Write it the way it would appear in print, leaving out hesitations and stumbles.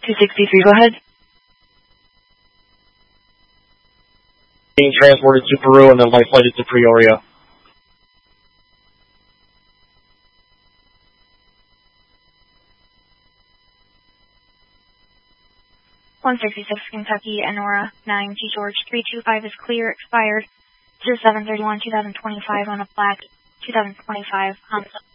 263, go ahead. Being transported to Peru and then life flighted to Peoria. 166 Kentucky, Enora, 9 G George, 325 is clear, expired 07/31/2025 on a black 2025 Honda.